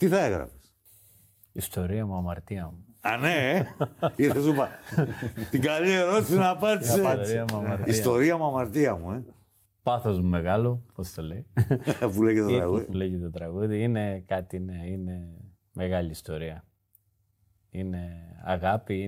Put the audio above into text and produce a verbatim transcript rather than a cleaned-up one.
Τι θα έγραφες? Ιστορία μου, αμαρτία μου. Α, ναι, ήρθες σου πα. Την καλή ερώτηση να απάντησε. Ιστορία μου, αμαρτία. Ιστορία μου, αμαρτία μου, ε. Πάθος μου μεγάλο, πώς το λέει. Που λέγεται το τραγούδι. Που λέγεται το τραγούδι. Είναι κάτι, ναι, είναι μεγάλη ιστορία. Είναι αγάπη,